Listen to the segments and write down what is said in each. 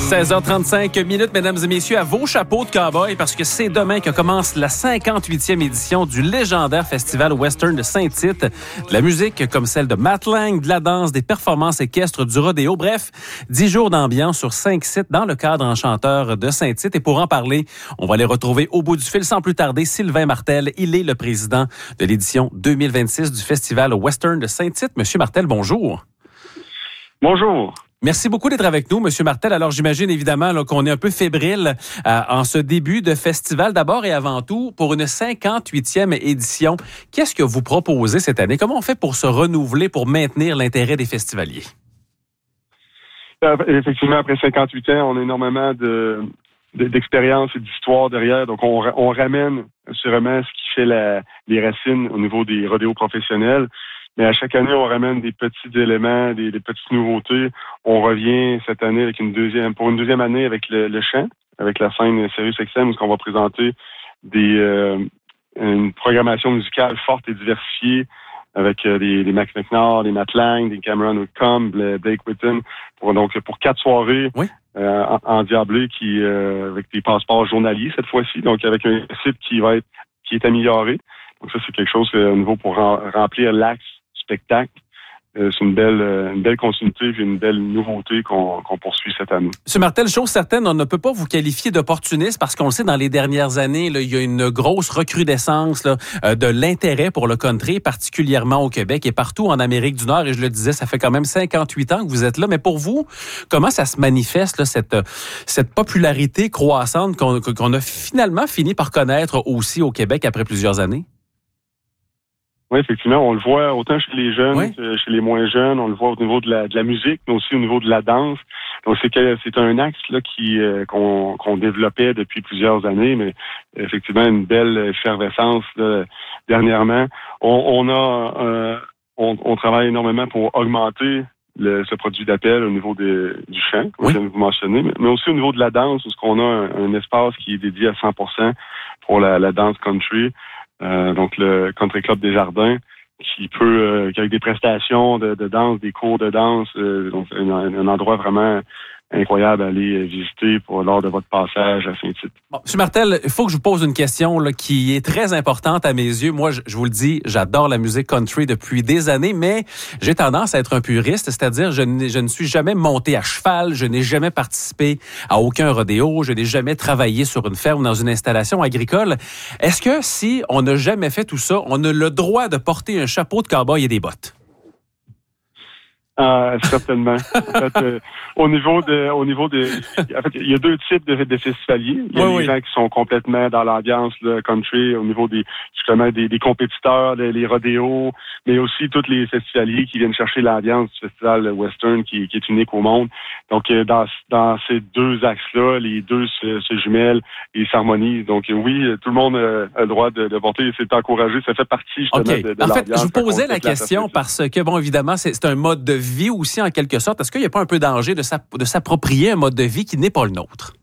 16h35 mesdames et messieurs, à vos chapeaux de cow-boy, parce que c'est demain que commence la 58e édition du légendaire festival western de Saint-Tite. De la musique comme celle de Matt Lang, de la danse, des performances équestres, du rodéo. Bref, 10 jours d'ambiance sur 5 sites dans le cadre enchanteur de Saint-Tite. Et pour en parler, on va les retrouver au bout du fil sans plus tarder. Sylvain Martel, il est le président de l'édition 2026 du festival western de Saint-Tite. Monsieur Martel, bonjour. Bonjour. Merci beaucoup d'être avec nous, Monsieur Martel. Alors, j'imagine évidemment là, qu'on est un peu fébrile en ce début de festival. D'abord et avant tout, pour une 58e édition, qu'est-ce que vous proposez cette année? Comment on fait pour se renouveler, pour maintenir l'intérêt des festivaliers? Effectivement, après 58 ans, on a énormément d'expérience et d'histoire derrière. Donc, on ramène sûrement ce qui fait les racines au niveau des rodéos professionnels. Mais à chaque année, on ramène des petits éléments, des petites nouveautés. On revient cette année avec pour une deuxième année avec le chant, avec la scène SiriusXM, où on va présenter une programmation musicale forte et diversifiée avec des Max McNair, des Matt Lang, des Cameron Whitcomb, Blake Whitten, pour 4 soirées. Oui. En diablé avec des passeports journaliers cette fois-ci, donc avec un site qui est amélioré. Donc ça, c'est quelque chose au niveau pour remplir l'axe spectacle. C'est une belle continuité et une belle nouveauté qu'on poursuit cette année. M. Martel, chose certaine, on ne peut pas vous qualifier d'opportuniste parce qu'on le sait, dans les dernières années, là, il y a une grosse recrudescence de l'intérêt pour le country, particulièrement au Québec et partout en Amérique du Nord. Et je le disais, ça fait quand même 58 ans que vous êtes là. Mais pour vous, comment ça se manifeste, là, cette popularité croissante qu'on a finalement fini par connaître aussi au Québec après plusieurs années? Oui, effectivement, on le voit autant chez les jeunes oui. que chez les moins jeunes. On le voit au niveau de la musique, mais aussi au niveau de la danse. Donc, c'est un axe là qu'on développait depuis plusieurs années, mais effectivement, une belle effervescence là, dernièrement. On travaille énormément pour augmenter ce produit d'appel au niveau du chant, comme je viens de vous mentionner, mais aussi au niveau de la danse, où on a un espace qui est dédié à 100% pour la danse country. Donc le Country Club des Jardins, qui avec des prestations de danse, des cours de danse, donc un endroit vraiment incroyable à aller visiter lors de votre passage à Saint-Tite. Bon, M. Martel, il faut que je vous pose une question là, qui est très importante à mes yeux. Moi, je vous le dis, j'adore la musique country depuis des années, mais j'ai tendance à être un puriste, c'est-à-dire je ne suis jamais monté à cheval, je n'ai jamais participé à aucun rodéo, je n'ai jamais travaillé sur une ferme ou dans une installation agricole. Est-ce que si on n'a jamais fait tout ça, on a le droit de porter un chapeau de cow-boy et des bottes? Certainement. En fait, au niveau en fait, il y a deux types de festivaliers. Il y a les gens qui sont complètement dans l'ambiance country, au niveau des compétiteurs, les rodéos, mais aussi tous les festivaliers qui viennent chercher l'ambiance du festival western qui est unique au monde. Donc, dans ces deux axes-là, les deux se jumellent et s'harmonisent. Donc, oui, tout le monde a le droit de porter. C'est encouragé. Ça fait partie justement de l'ambiance. En fait, je vous posais la question parce que, bon, évidemment, c'est un mode de vie aussi, en quelque sorte. Est-ce qu'il n'y a pas un peu danger de s'approprier un mode de vie qui n'est pas le nôtre?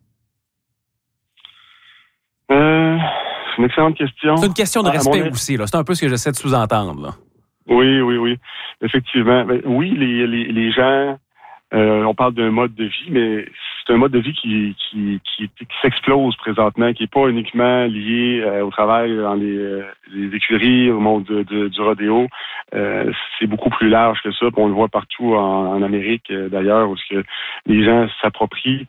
C'est une excellente question. C'est une question de respect aussi, là. C'est un peu ce que j'essaie de sous-entendre, là. Oui. Effectivement. Oui, les gens, on parle d'un mode de vie, mais c'est un mode de vie qui s'explose présentement, qui n'est pas uniquement lié au travail dans les écuries, au monde du rodéo. C'est beaucoup plus large que ça. On le voit partout en Amérique, d'ailleurs, où les gens s'approprient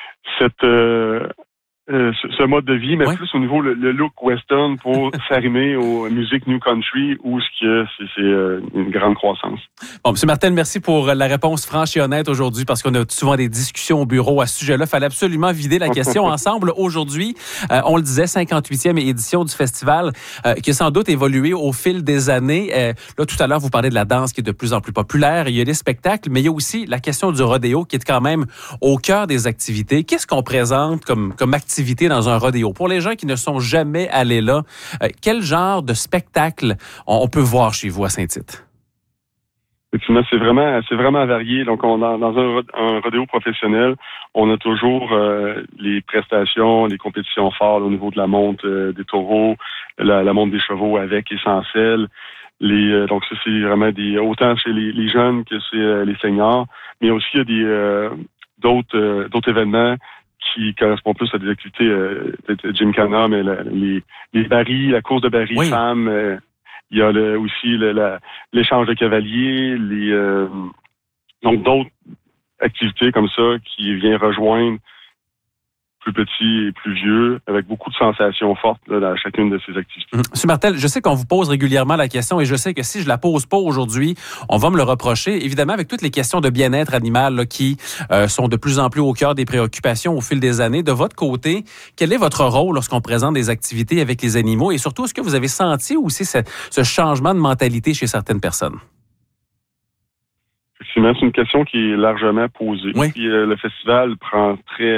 ce mode de vie, mais plus au niveau le look western pour s'arrimer aux musiques New Country où c'est une grande croissance. Bon, M. Martel, merci pour la réponse franche et honnête aujourd'hui parce qu'on a souvent des discussions au bureau à ce sujet-là. Il fallait absolument vider la question ensemble. Aujourd'hui, on le disait, 58e édition du festival qui a sans doute évolué au fil des années. Là, tout à l'heure, vous parlez de la danse qui est de plus en plus populaire. Il y a des spectacles, mais il y a aussi la question du rodéo qui est quand même au cœur des activités. Qu'est-ce qu'on présente comme activité dans un rodéo? Pour les gens qui ne sont jamais allés là, quel genre de spectacle on peut voir chez vous à Saint-Tite? Effectivement, c'est vraiment varié. Donc, dans un rodéo professionnel, on a toujours les prestations, les compétitions fortes au niveau de la monte des taureaux, la monte des chevaux avec et sans selle. Donc, ça, c'est vraiment autant chez les jeunes que chez les seniors. Mais aussi, il y a d'autres événements qui correspondent plus à des activités Gymkhana, mais les barils, la course de barils femmes, il y a aussi l'échange de cavaliers, donc d'autres activités comme ça qui viennent rejoindre plus petits et plus vieux, avec beaucoup de sensations fortes là, dans chacune de ces activités. Monsieur Martel, je sais qu'on vous pose régulièrement la question et je sais que si je la pose pas aujourd'hui, on va me le reprocher. Évidemment, avec toutes les questions de bien-être animal là, qui sont de plus en plus au cœur des préoccupations au fil des années. De votre côté, quel est votre rôle lorsqu'on présente des activités avec les animaux? Et surtout, est-ce que vous avez senti aussi ce changement de mentalité chez certaines personnes? Effectivement, c'est une question qui est largement posée. Oui. Puis, le festival prend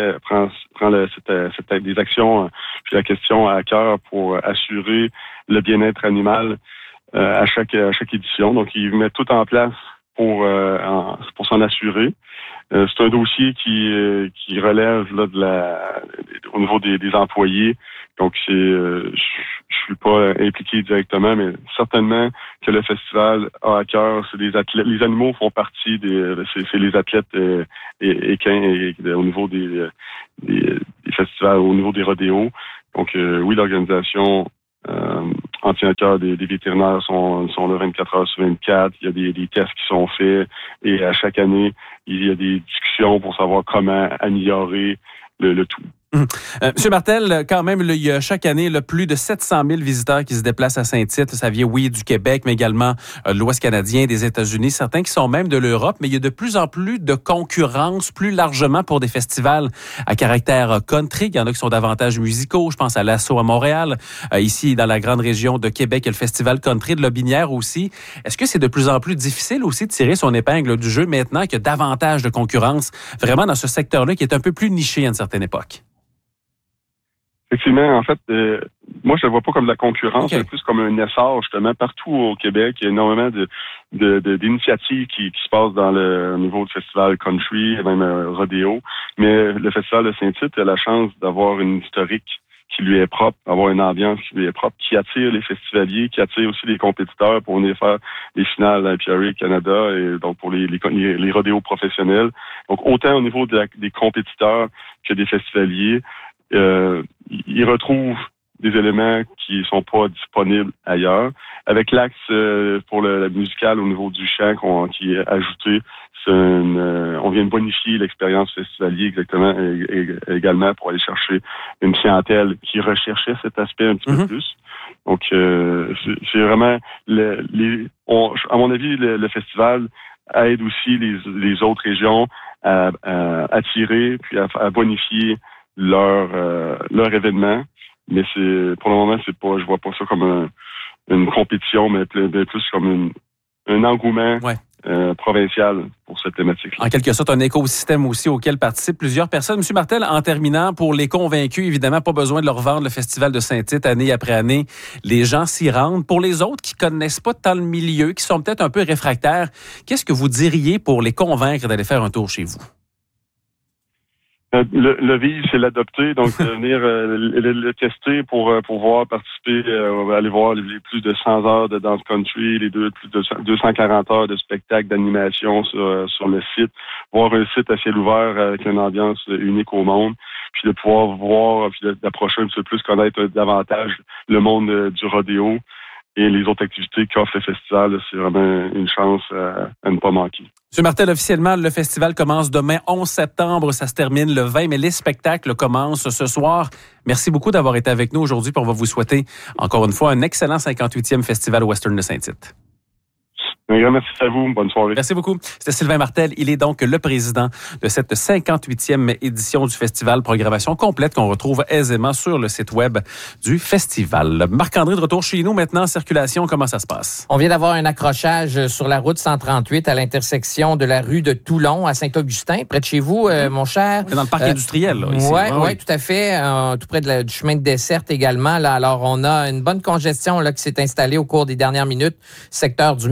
des actions puis la question à cœur pour assurer le bien-être animal à chaque édition. Donc, il met tout en place pour s'en assurer. C'est un dossier qui relève là, au niveau des employés. Donc, je suis pas impliqué directement, mais certainement que le festival a à cœur, c'est des athlètes. Les animaux font partie c'est les athlètes équins au niveau des festivals, au niveau des rodéos. Donc, oui, l'organisation en tient à cœur. Des vétérinaires sont là 24 heures sur 24. Il y a des tests qui sont faits et à chaque année, il y a des discussions pour savoir comment améliorer le tout. Monsieur Martel, quand même, il y a chaque année plus de 700 000 visiteurs qui se déplacent à Saint-Tite. Ça vient, oui, du Québec, mais également de l'Ouest canadien, des États-Unis, certains qui sont même de l'Europe. Mais il y a de plus en plus de concurrence, plus largement pour des festivals à caractère country. Il y en a qui sont davantage musicaux. Je pense à l'Assaut à Montréal. Ici, dans la grande région de Québec, il y a le festival country de Lobinière aussi. Est-ce que c'est de plus en plus difficile aussi de tirer son épingle du jeu maintenant qu'il y a davantage de concurrence vraiment dans ce secteur-là qui est un peu plus niché à une certaine époque? Effectivement, en fait, moi, je le vois pas comme de la concurrence, mais plus comme un essor, justement. Partout au Québec, il y a énormément d'initiatives qui se passent au niveau du festival country, et même rodéo. Mais le festival de Saint-Tite a la chance d'avoir une historique qui lui est propre, avoir une ambiance qui lui est propre, qui attire les festivaliers, qui attire aussi les compétiteurs pour venir faire les finales à IPRA Canada et donc pour les rodéos professionnels. Donc, autant au niveau des compétiteurs que des festivaliers, ils retrouvent des éléments qui sont pas disponibles ailleurs. Avec l'axe pour la musicale au niveau du chant qui est ajouté, on vient de bonifier l'expérience festivalier exactement également pour aller chercher une clientèle qui recherchait cet aspect un petit peu plus. Donc c'est vraiment à mon avis le festival aide aussi les autres régions à attirer puis à bonifier leur événement, mais pour le moment je vois pas ça comme une compétition, mais plus comme un engouement provincial pour cette thématique. En quelque sorte, un écosystème aussi auquel participent plusieurs personnes. Monsieur Martel, en terminant, pour les convaincus, évidemment, pas besoin de leur vendre le festival de Saint-Tite année après année. Les gens s'y rendent. Pour les autres qui connaissent pas tant le milieu, qui sont peut-être un peu réfractaires, qu'est-ce que vous diriez pour les convaincre d'aller faire un tour chez vous? Le vivre, c'est l'adopter, donc venir le tester pour pouvoir participer, aller voir les plus de 100 heures de danse country, plus de 240 heures de spectacle d'animation sur le site, voir un site à ciel ouvert avec une ambiance unique au monde, puis de pouvoir voir, puis d'approcher un petit peu plus, connaître davantage le monde du rodéo et les autres activités qu'offre le festival. C'est vraiment une chance à ne pas manquer. Monsieur Martel, officiellement, le festival commence demain, 11 septembre. Ça se termine le 20, mais les spectacles commencent ce soir. Merci beaucoup d'avoir été avec nous aujourd'hui. On va vous souhaiter, encore une fois, un excellent 58e Festival Western de Saint-Tite. Un grand merci à vous. Bonne soirée. Merci beaucoup. C'était Sylvain Martel. Il est donc le président de cette 58e édition du festival. Programmation complète qu'on retrouve aisément sur le site web du festival. Marc-André, de retour chez nous maintenant en circulation. Comment ça se passe? On vient d'avoir un accrochage sur la route 138 à l'intersection de la rue de Toulon à Saint-Augustin, près de chez vous, mon cher. Dans le parc industriel, là, ici. Oui, tout à fait. Tout près du chemin de desserte également. Là, alors, on a une bonne congestion là qui s'est installée au cours des dernières minutes, secteur du McDo.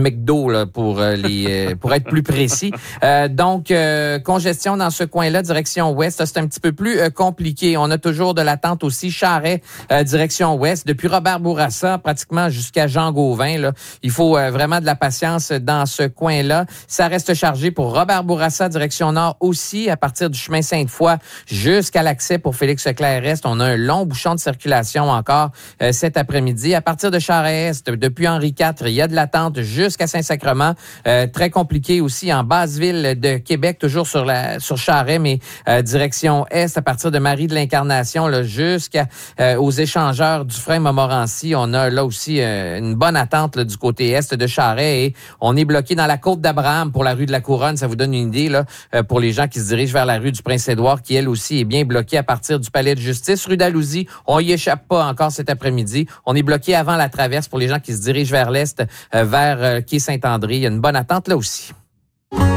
Rideau là, pour être plus précis. Donc, congestion dans ce coin-là, direction ouest, c'est un petit peu plus compliqué. On a toujours de l'attente aussi, Charest, direction ouest, depuis Robert Bourassa, pratiquement jusqu'à Jean Gauvin. Là. Il faut vraiment de la patience dans ce coin-là. Ça reste chargé pour Robert Bourassa, direction nord aussi, à partir du chemin Sainte-Foy jusqu'à l'accès pour Félix-Leclerc-Est. On a un long bouchon de circulation encore cet après-midi. À partir de Charest, depuis Henri IV, il y a de l'attente jusqu'à Saint-Sacrement. Très compliqué aussi en basse-ville de Québec, toujours sur Charest, mais direction est, à partir de Marie de l'Incarnation là, aux échangeurs du frein Montmorency. On a là aussi une bonne attente là, du côté est de Charest et on est bloqué dans la côte d'Abraham pour la rue de la Couronne. Ça vous donne une idée là pour les gens qui se dirigent vers la rue du Prince-Édouard qui, elle aussi, est bien bloquée à partir du Palais de justice. Rue d'Alousie, on y échappe pas encore cet après-midi. On est bloqué avant la traverse pour les gens qui se dirigent vers l'est, vers quai Saint-André. Il y a une bonne attente là aussi.